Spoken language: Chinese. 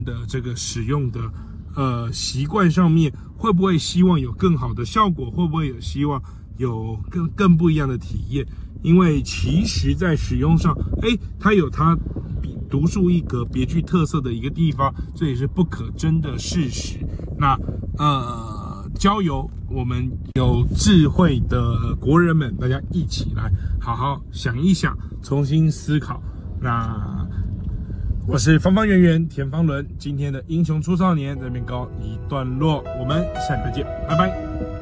的这个使用的习惯上面，会不会希望有更好的效果？会不会有希望有更不一样的体验？因为其实在使用上，它有它独树一格、别具特色的一个地方，这也是不可争的事实。那交由我们有智慧的国人们，大家一起来好好想一想，重新思考。那我是方方圆圆田方伦，今天的英雄出少年这边告一段落，我们下礼拜见，拜拜。